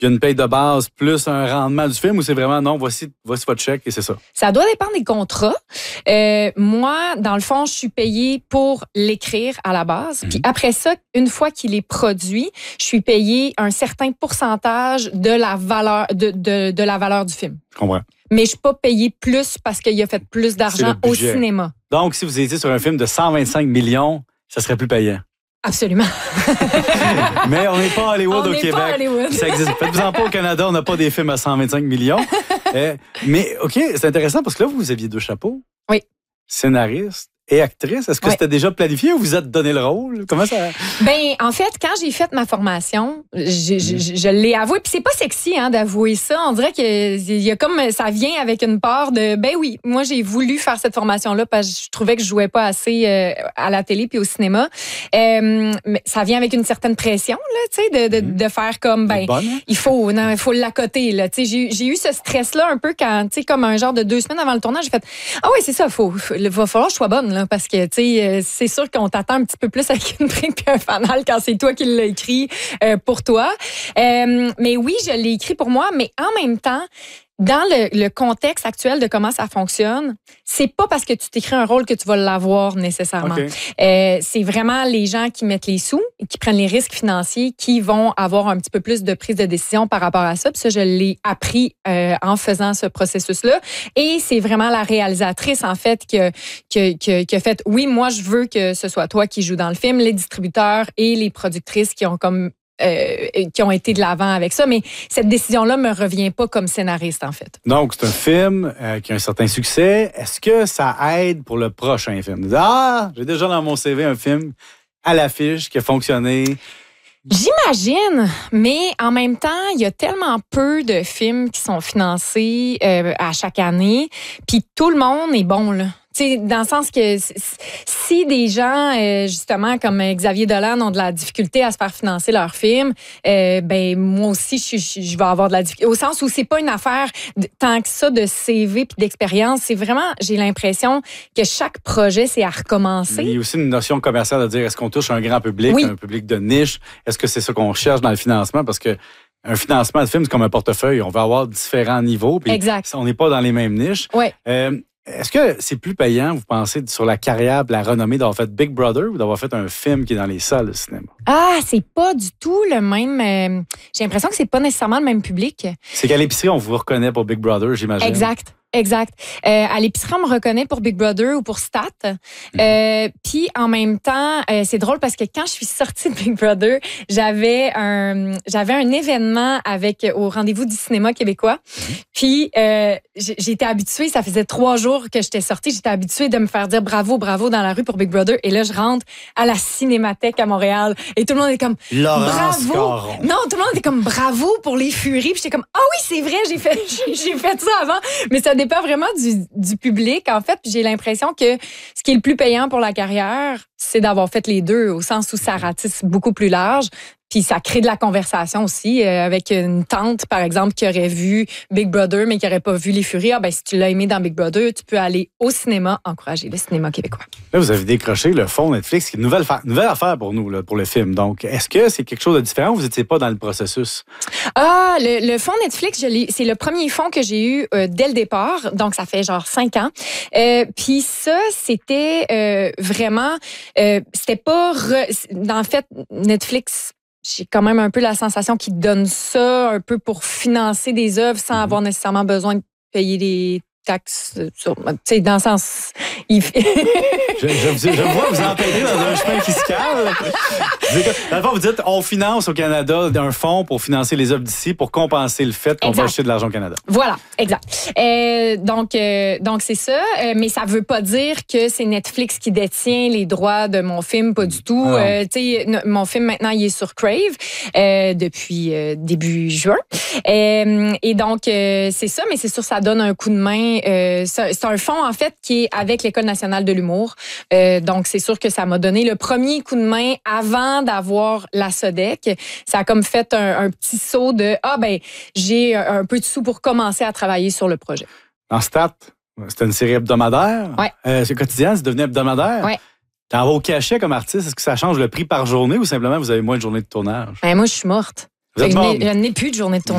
il y a une paye de base plus un rendement du film ou c'est vraiment non, voici votre chèque et c'est ça? Ça doit dépendre des contrats. Moi, dans le fond, je suis payée pour l'écrire à la base. Puis après ça, une fois qu'il est produit, je suis payée un certain pourcentage de la valeur de la valeur du film. Je comprends. Mais je suis pas payée plus parce qu'il a fait plus d'argent au cinéma. Donc, si vous étiez sur un film de 125 millions, ça serait plus payant. Absolument. Mais on n'est pas à Hollywood au Québec. Pas Hollywood. Ça existe. Faites-vous-en pas au Canada, on n'a pas des films à 125 millions. Mais OK, c'est intéressant parce que là, vous aviez 2 chapeaux. Oui. Scénariste et actrice. Est-ce que c'était déjà planifié ou vous êtes donné le rôle? Comment ça... Ben, en fait, quand j'ai fait ma formation, je l'ai avoué. Puis c'est pas sexy d'avouer ça. On dirait qu'il y a comme... Ça vient avec une part de... Ben oui, moi, j'ai voulu faire cette formation-là parce que je trouvais que je jouais pas assez à la télé puis au cinéma. Mais ça vient avec une certaine pression, là, tu sais, de faire comme... Ben, il faut l'accoter, là. Tu sais, j'ai eu ce stress-là un peu quand, tu sais, comme un genre de 2 semaines avant le tournage, j'ai fait... Ah oui, c'est ça, il va falloir que je sois bonne, là, parce que, tu sais, c'est sûr qu'on t'attend un petit peu plus avec une brique et un fanal quand c'est toi qui l'as écrit pour toi. Mais oui, je l'ai écrit pour moi, mais en même temps, dans le contexte actuel de comment ça fonctionne, c'est pas parce que tu t'écris un rôle que tu vas l'avoir nécessairement. Okay. C'est vraiment les gens qui mettent les sous et qui prennent les risques financiers qui vont avoir un petit peu plus de prise de décision par rapport à ça. Puis ça, je l'ai appris en faisant ce processus-là. Et c'est vraiment la réalisatrice, en fait, qui a fait, oui, moi, je veux que ce soit toi qui joues dans le film, les distributeurs et les productrices qui ont qui ont été de l'avant avec ça, mais cette décision-là me revient pas comme scénariste, en fait. Donc, c'est un film qui a un certain succès. Est-ce que ça aide pour le prochain film? J'ai déjà dans mon CV un film à l'affiche qui a fonctionné. J'imagine, mais en même temps, il y a tellement peu de films qui sont financés à chaque année, puis tout le monde est bon, là. T'sais, dans le sens que si des gens, justement, comme Xavier Dolan ont de la difficulté à se faire financer leur film, ben moi aussi, je vais avoir de la difficulté. Au sens où c'est pas une affaire tant que ça de CV puis d'expérience. C'est vraiment, j'ai l'impression que chaque projet, c'est à recommencer. Il y a aussi une notion commerciale de dire, est-ce qu'on touche un grand public, un public de niche? Est-ce que c'est ça qu'on cherche dans le financement? Parce que un financement de film, c'est comme un portefeuille. On va avoir différents niveaux. Puis exact. On n'est pas dans les mêmes niches. Oui. Est-ce que c'est plus payant, vous pensez, sur la carrière, la renommée d'avoir fait Big Brother ou d'avoir fait un film qui est dans les salles de cinéma? Ah, c'est pas du tout le même... j'ai l'impression que c'est pas nécessairement le même public. C'est qu'à l'épicerie, on vous reconnaît pour Big Brother, j'imagine. Exact. À l'épicerie, on me reconnaît pour Big Brother ou pour Stat. Puis en même temps, c'est drôle parce que quand je suis sortie de Big Brother, j'avais un événement au rendez-vous du cinéma québécois. Puis j'étais habituée, ça faisait 3 jours que j'étais sortie, j'étais habituée de me faire dire bravo dans la rue pour Big Brother. Et là, je rentre à la Cinémathèque à Montréal et tout le monde est comme Laurence bravo. Caron. Non, tout le monde est comme bravo pour les Furies. Puis j'étais comme ah oui, c'est vrai, j'ai fait ça avant. Mais ça dépend vraiment du public, en fait. Puis j'ai l'impression que ce qui est le plus payant pour la carrière, c'est d'avoir fait les deux, au sens où ça ratisse beaucoup plus large. Puis ça crée de la conversation aussi avec une tante, par exemple, qui aurait vu Big Brother, mais qui n'aurait pas vu Les Furies. Ah, ben, si tu l'as aimé dans Big Brother, tu peux aller au cinéma, encourager le cinéma québécois. Là, vous avez décroché le fonds Netflix, qui est une nouvelle affaire pour nous, là, pour le film. Donc, est-ce que c'est quelque chose de différent ou vous n'étiez pas dans le processus? Ah, le fonds Netflix, c'est le premier fonds que j'ai eu dès le départ. Donc, ça fait genre 5 ans. Puis ça, c'était vraiment... c'était pas... En fait, Netflix... J'ai quand même un peu la sensation qu'ils donnent ça un peu pour financer des œuvres sans avoir nécessairement besoin de payer des taxes. Tu sais, dans le sens... Je vois vous empêcher dans un chemin qui se cale. Dans le fond, vous dites, on finance au Canada un fonds pour financer les œuvres d'ici pour compenser le fait qu'on va acheter de l'argent au Canada. Voilà, exact. Donc c'est ça, mais ça veut pas dire que c'est Netflix qui détient les droits de mon film, pas du tout. Mon film, maintenant, il est sur Crave depuis début juin. Et donc, c'est ça, mais c'est sûr, ça donne un coup de main. C'est un fonds, en fait, qui est avec l'École nationale de l'humour. Donc, c'est sûr que ça m'a donné le premier coup de main avant d'avoir la SODEC. Ça a comme fait un petit saut de j'ai un peu de sous pour commencer à travailler sur le projet. En Stat, c'était une série hebdomadaire. Ouais. C'est quotidien, c'est devenu hebdomadaire. Ouais. Dans vos cachets comme artiste, est-ce que ça change le prix par journée ou simplement vous avez moins de journées de tournage? Moi, je suis morte. Vous êtes morte? Je n'ai plus de journée de tournage.